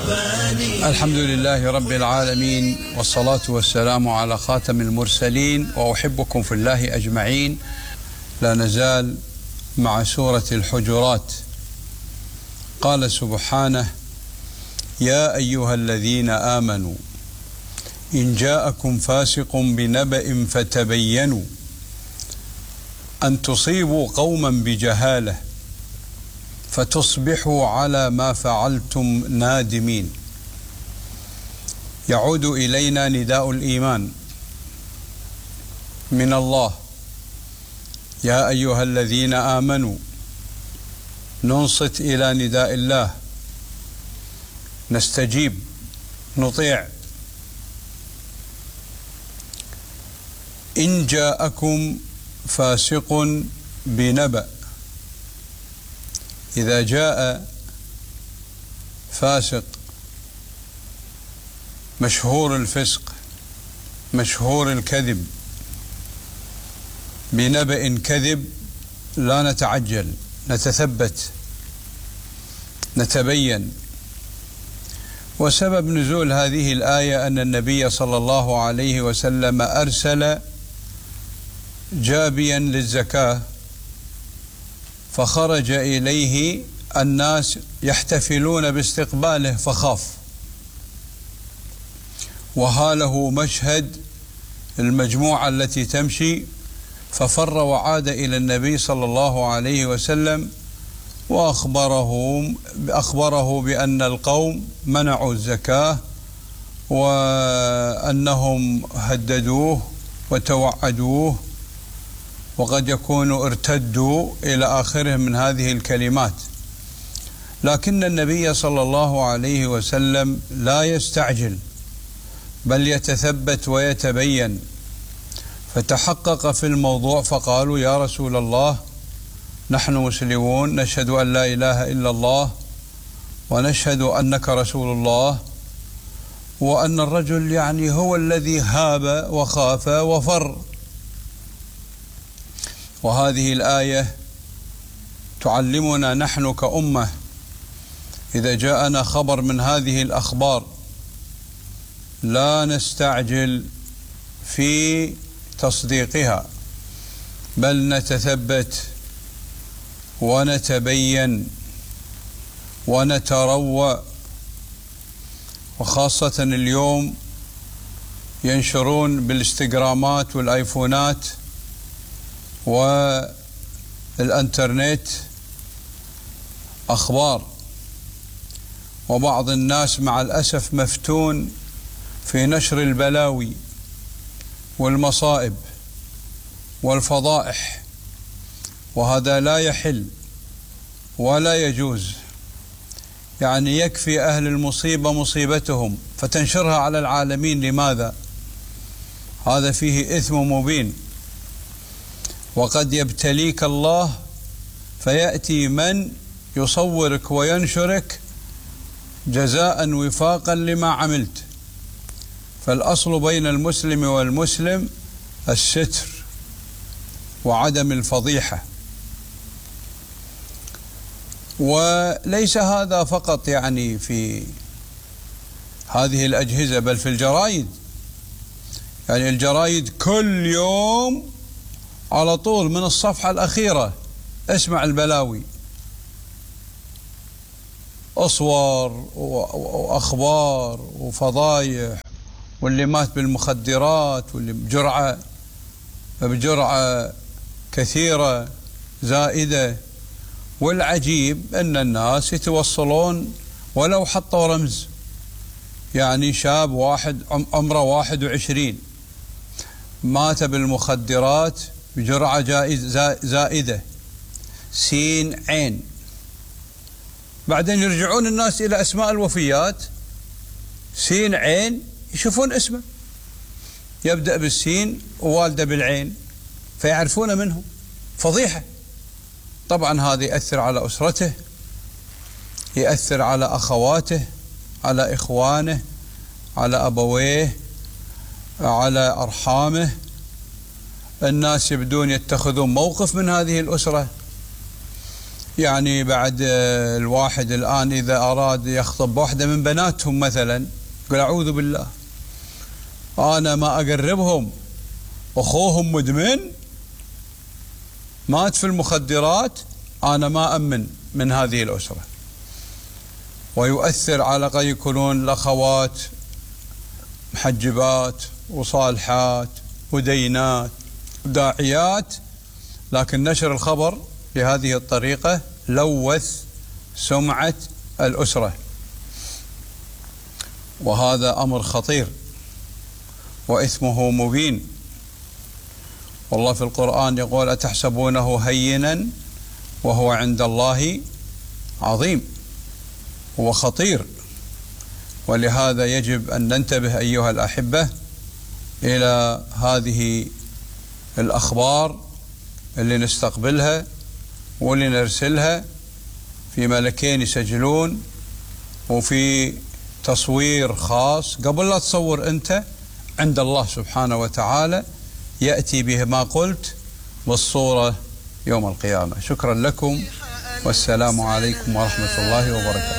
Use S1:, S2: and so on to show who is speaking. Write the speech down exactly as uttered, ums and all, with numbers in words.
S1: الحمد لله رب العالمين، والصلاة والسلام على خاتم المرسلين، وأحبكم في الله أجمعين. لا نزال مع سورة الحجرات. قال سبحانه: يا أيها الذين آمنوا إن جاءكم فاسق بنبأ فتبينوا أن تصيبوا قوما بجهالة فتصبحوا على ما فعلتم نادمين. يعود إلينا نداء الإيمان من الله: يا أيها الذين آمنوا. ننصت إلى نداء الله، نستجيب، نطيع. إن جاءكم فاسق بنبأ، إذا جاء فاسق مشهور الفسق مشهور الكذب بنبأ كذب، لا نتعجل، نتثبت، نتبين. وسبب نزول هذه الآية أن النبي صلى الله عليه وسلم أرسل جابيا للزكاة، فخرج إليه الناس يحتفلون باستقباله فخاف، وهاله مشهد المجموعة التي تمشي، ففر وعاد إلى النبي صلى الله عليه وسلم وأخبره أخبره بأن القوم منعوا الزكاة وأنهم هددوه وتوعدوه، وقد يكون ارتدوا إلى آخره من هذه الكلمات. لكن النبي صلى الله عليه وسلم لا يستعجل، بل يتثبت ويتبين. فتحقق في الموضوع فقالوا: يا رسول الله، نحن مسلمون، نشهد أن لا إله إلا الله ونشهد أنك رسول الله، وأن الرجل يعني هو الذي هاب وخاف وفر. وهذه الآية تعلمنا نحن كأمة إذا جاءنا خبر من هذه الأخبار لا نستعجل في تصديقها، بل نتثبت ونتبين ونتروى. وخاصة اليوم ينشرون بالإنستغرامات والآيفونات والإنترنت أخبار، وبعض الناس مع الأسف مفتون في نشر البلاوي والمصائب والفضائح، وهذا لا يحل ولا يجوز. يعني يكفي أهل المصيبة مصيبتهم فتنشرها على العالمين، لماذا؟ هذا فيه إثم مبين. وقد يبتليك الله فيأتي من يصورك وينشرك جزاء وفاقا لما عملت. فالأصل بين المسلم والمسلم الستر وعدم الفضيحة. وليس هذا فقط يعني في هذه الأجهزة، بل في الجرائد. يعني الجرائد كل يوم على طول من الصفحة الأخيرة اسمع البلاوي، أصور وأخبار وفضايح، واللي مات بالمخدرات، واللي بجرعة بجرعة كثيرة زائدة. والعجيب أن الناس يتوصلون ولو حطوا رمز، يعني شاب واحد عمره واحد وعشرين مات بالمخدرات بجرعة زائدة، سين عين. بعدين يرجعون الناس إلى أسماء الوفيات، سين عين، يشوفون اسمه يبدأ بالسين ووالده بالعين، فيعرفون منه. فضيحة. طبعا هذا يأثر على أسرته، يأثر على أخواته، على إخوانه، على أبويه، على أرحامه. الناس يبدون يتخذون موقف من هذه الأسرة. يعني بعد الواحد الآن إذا أراد يخطب واحدة من بناتهم مثلا، يقول أعوذ بالله أنا ما أقربهم، أخوهم مدمن مات في المخدرات، أنا ما أمن من هذه الأسرة. ويؤثر على قد يكونون الأخوات محجبات وصالحات ودينات وداعيات، لكن نشر الخبر بهذه الطريقة لوث سمعة الأسرة، وهذا أمر خطير وإثمه مبين. والله في القرآن يقول أتحسبونه هينا وهو عند الله عظيم، هو خطير. ولهذا يجب أن ننتبه أيها الأحبة إلى هذه الأخبار اللي نستقبلها واللي نرسلها في ملكين يسجلون، وفي تصوير خاص قبل لا تصور أنت، عند الله سبحانه وتعالى يأتي به ما قلت بالصورة يوم القيامة. شكرا لكم والسلام عليكم ورحمة الله وبركاته.